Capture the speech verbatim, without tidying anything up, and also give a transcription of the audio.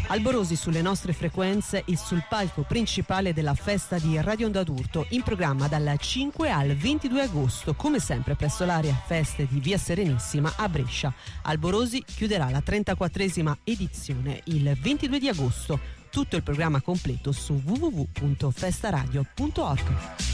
Alborosi sulle nostre frequenze e sul palco principale della festa di Radio Onda d'Urto, in programma dal cinque al ventidue agosto, come sempre presso l'area feste di Via Serenissima a Brescia. Alborosi chiuderà la trentaquattresima edizione il ventidue di agosto. Tutto il programma completo su w w w punto festaradio punto org.